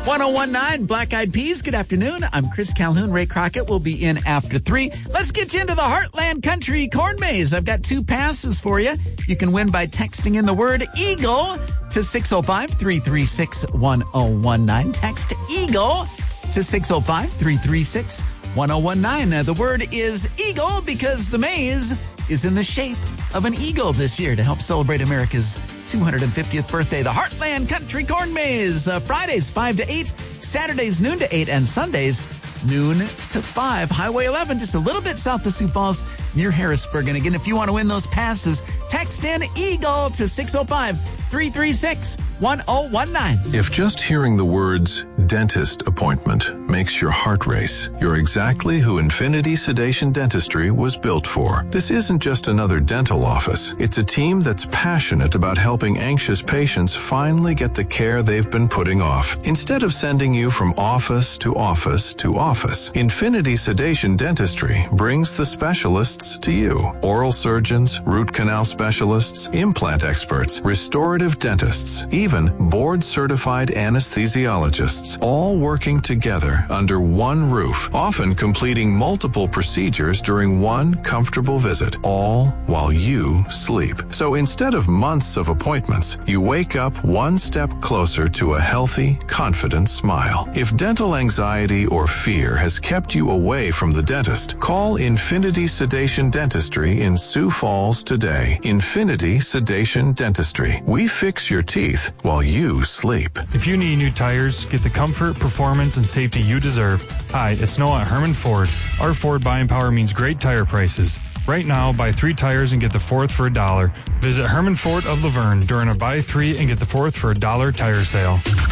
1019 Black Eyed Peas. Good afternoon. I'm Chris Calhoun. Ray Crockett will be in after 3. Let's get you into the Heartland Country Corn Maze. I've got 2 passes for you. You can win by texting in the word Eagle to 605-336-1019. Text Eagle to 605-336-1019. The word is Eagle because the maze is in the shape of an eagle this year to help celebrate America's 250th birthday. The Heartland Country Corn Maze. Fridays 5 to 8, Saturdays noon to 8, and Sundays noon to 5. Highway 11, just a little bit south of Sioux Falls, near Harrisburg. And again, if you want to win those passes, text in EAGLE to 605-336-1019. If just hearing the words dentist appointment makes your heart race, you're exactly who Infinity Sedation Dentistry was built for. This isn't just another dental office. It's a team that's passionate about helping anxious patients finally get the care they've been putting off. Instead of sending you from office to office to office, Infinity Sedation Dentistry brings the specialists to you. Oral surgeons, root canal specialists, implant experts, restorative dentists, even board-certified anesthesiologists, all working together under one roof, often completing multiple procedures during one comfortable visit, all while you sleep. So instead of months of appointments, you wake up one step closer to a healthy, confident smile. If dental anxiety or fear has kept you away from the dentist, call Infinity Sedation Dentistry in Sioux Falls today. Infinity Sedation Dentistry. We fix your teeth while you sleep. If you need new tires, get the comfort, performance, and safety you deserve. Hi, it's Noah at Herman Ford. Our Ford buying power means great tire prices. Right now, buy 3 tires and get the 4th for $1. Visit Herman Ford of Laverne during a buy 3 and get the 4th for $1 tire sale.